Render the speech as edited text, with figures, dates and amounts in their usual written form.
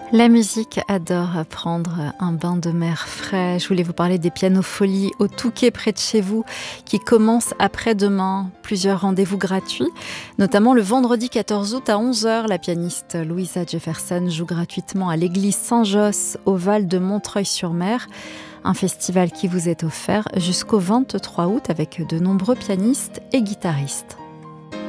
La musique adore prendre un bain de mer frais. Je voulais vous parler des pianofolies au Touquet près de chez vous qui commencent après-demain. Plusieurs rendez-vous gratuits, notamment le vendredi 14 août à 11 heures. La pianiste Louisa Jefferson joue gratuitement à l'église Saint-Josse au Val de Montreuil-sur-Mer. Un festival qui vous est offert jusqu'au 23 août avec de nombreux pianistes et guitaristes.